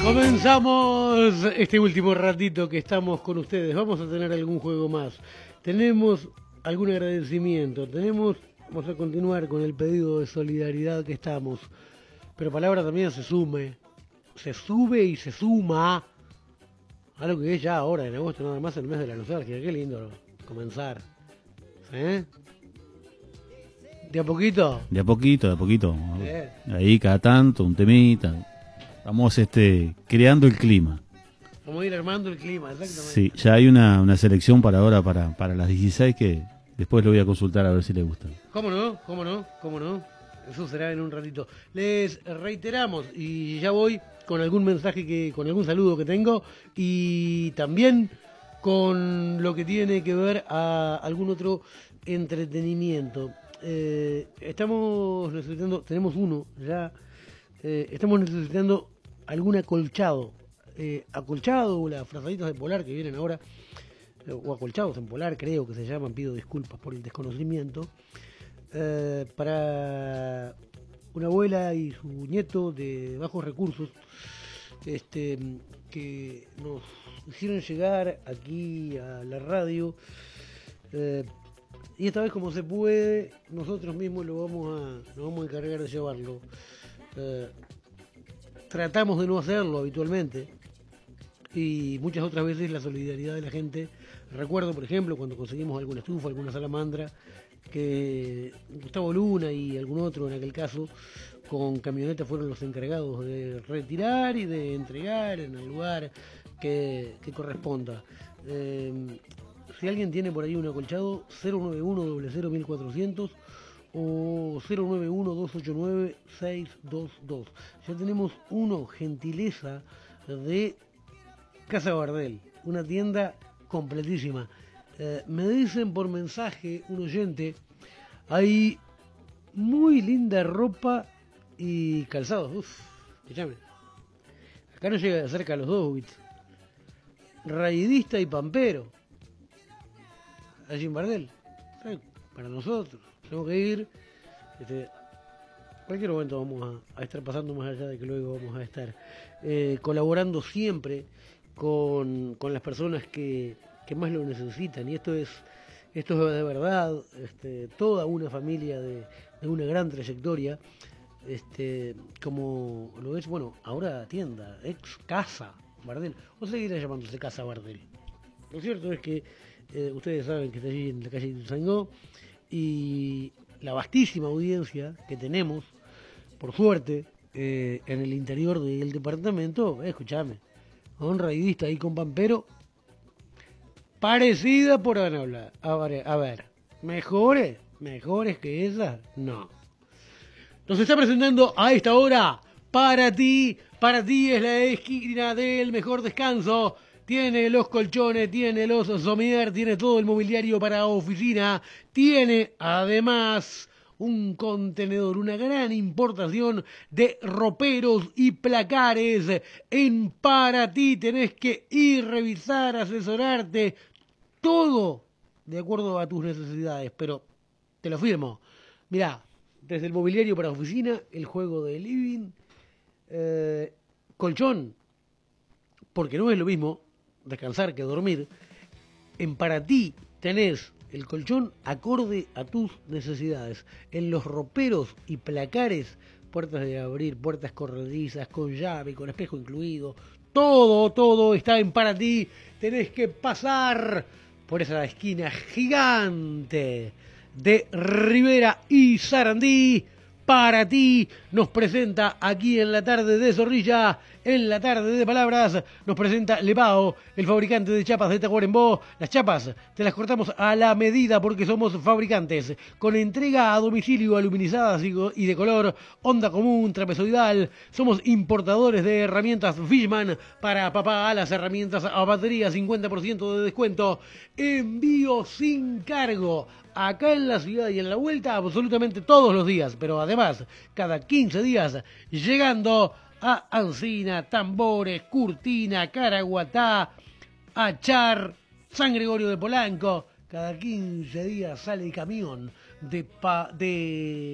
Comenzamos este último ratito que estamos con ustedes. Vamos a tener algún juego más. Tenemos algún agradecimiento. Vamos a continuar con el pedido de solidaridad que estamos. Pero palabra también se sume. Se sube y se suma a lo que es ya ahora, en agosto, nada más el mes de la nostalgia. Qué lindo comenzar. ¿Eh? ¿De a poquito? De a poquito. Ahí cada tanto, un temita. Vamos creando el clima. Vamos a ir armando el clima, exactamente. Sí, ya hay una selección para ahora, para las 16, que después lo voy a consultar a ver si le gusta. ¿Cómo no? Eso será en un ratito. Les reiteramos, y ya voy con algún mensaje, con algún saludo que tengo, y también con lo que tiene que ver a algún otro entretenimiento. Estamos necesitando, tenemos uno ya, estamos necesitando algún acolchado, o las frazaditas de polar que vienen ahora, o acolchados en polar creo que se llaman, pido disculpas por el desconocimiento, para una abuela y su nieto de bajos recursos, que nos hicieron llegar aquí a la radio, y esta vez, como se puede, nosotros mismos nos vamos a encargar de llevarlo. Tratamos de no hacerlo habitualmente, y muchas otras veces la solidaridad de la gente. Recuerdo, por ejemplo, cuando conseguimos alguna estufa, alguna salamandra, que Gustavo Luna y algún otro, en aquel caso, con camioneta fueron los encargados de retirar y de entregar en el lugar que corresponda. Si alguien tiene por ahí un acolchado, 091-00-1400 o 091-289-622. Ya tenemos uno, gentileza de Casa Bardel, una tienda completísima. Me dicen por mensaje un oyente, hay muy linda ropa y calzados. Escúchame, acá no llega de cerca a los dos, ¿viste? Raidista y pampero, allí en Bardel, para nosotros. Tenemos que ir, cualquier momento vamos a estar pasando, más allá de que luego vamos a estar colaborando siempre con las personas que más lo necesitan, y esto es de verdad, toda una familia de una gran trayectoria, como lo es, bueno, ahora tienda, ex Casa Bardel, o seguirá llamándose Casa Bardel. Lo cierto es que ustedes saben que está allí en la calle Ituzaingó, y la vastísima audiencia que tenemos, por suerte, en el interior del departamento, escúchame, un raidista ahí con pampero, parecida por hablar. A ver, mejores que esas, no. Nos está presentando a esta hora, para ti es la esquina del mejor descanso. Tiene los colchones, tiene los somier, tiene todo el mobiliario para oficina, tiene además un contenedor, una gran importación de roperos y placares. En Para Ti tenés que ir, revisar, asesorarte, todo de acuerdo a tus necesidades, pero te lo firmo. Mirá, desde el mobiliario para oficina, el juego de living, colchón, porque no es lo mismo descansar que dormir. En Para Ti tenés el colchón acorde a tus necesidades. En los roperos y placares, puertas de abrir, puertas corredizas, con llave, con espejo incluido, todo está en Para Ti. Tenés que pasar por esa esquina gigante de Rivera y Sarandí. Para Ti nos presenta aquí en la tarde de Zorrilla, en la tarde de Palabras, nos presenta Lepao, el fabricante de chapas de Tacuarembó. Las chapas te las cortamos a la medida porque somos fabricantes, con entrega a domicilio, aluminizadas y de color, onda común, trapezoidal. Somos importadores de herramientas Fishman para papá, las herramientas a batería, 50% de descuento, envío sin cargo. Acá en la ciudad y en la vuelta absolutamente todos los días, pero además cada 15 días llegando a Ancina, Tambores, Curtina, Caraguatá, Achar, San Gregorio de Polanco. Cada 15 días sale el camión de